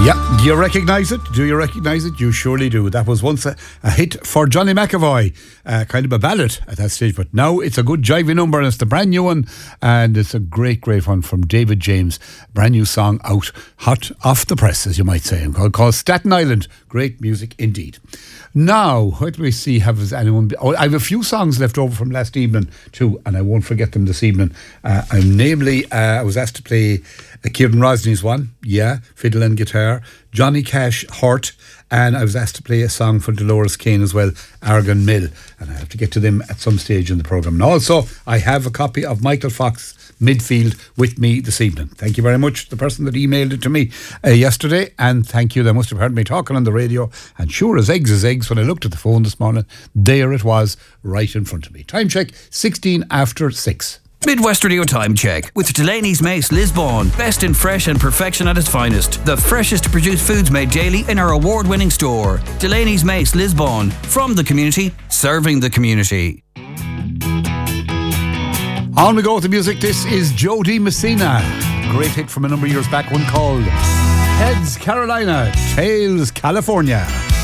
Yeah, do you recognise it? Do you recognise it? You surely do. That was once a hit for Johnny McAvoy, kind of a ballad at that stage, but now it's a good jivey number and it's the brand new one, and it's a great one from David James. Brand new song out, hot off the press, as you might say, called Staten Island. Great music indeed. Now, what do we see? I have a few songs left over from last evening too, and I won't forget them this evening. I was asked to play Kieran Rosny's one, fiddle and guitar, Johnny Cash, Hurt, and I was asked to play a song for Dolores Kane as well, Argan Mill, and I have to get to them at some stage in the programme. And also, I have a copy of Michael Fox Midfield with me this evening. Thank you very much, the person that emailed it to me yesterday, and thank you. They must have heard me talking on the radio, and sure as eggs, when I looked at the phone this morning, there it was, right in front of me. Time check, 16 after 6. Midwest Radio Time Check with Delaney's Mace Lisbon. Best in fresh and perfection at its finest. The freshest produced foods made daily in our award-winning store. Delaney's Mace Lisbon. From the community, serving the community. On we go with the music. This is Jody Messina. Great hit from a number of years back, one called Heads Carolina, Tails California.